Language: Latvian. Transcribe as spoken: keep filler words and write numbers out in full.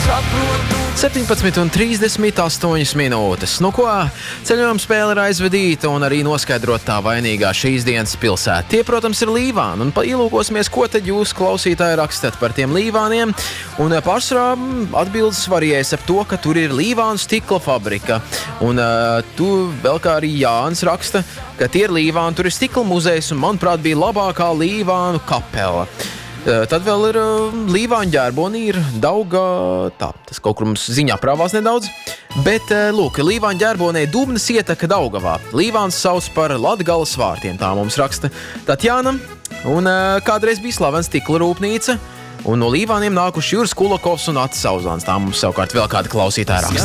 septiņpadsmit un trīsdesmit astoņas minūtes. Nu ko, ceļojuma spēle ir aizvedīta un arī noskaidrot tā vainīgā šīs dienas pilsēta. Tie, protams, ir līvāni, un ielūkosimies, ko tad jūs, klausītāji, rakstat par tiem līvāniem. Un pārsvarā atbildes varējas ap to, ka tur ir līvānu stikla fabrika. Un uh, tu vēl kā arī Jānis raksta, ka tie ir līvāni, tur ir stikla muzejs, un, manuprāt, bija labākā līvānu kapela. Tad vēl ir uh, līvāņu ģērbonī, ir Dauga, tā, tas kaut kur mums ziņā prāvās nedaudz, bet, uh, lūk, līvāņu ģērbonē Dubnas ieteka Daugavā. Līvāns sauc par Latgales vārtiem, tā mums raksta Tatjana, un uh, kādreiz bija slavens stikla rūpnīca, un no līvāniem nākuši Juris Kulakovs un Atis Sauzāns, tā mums savukārt vēl kāda klausītāja raksta.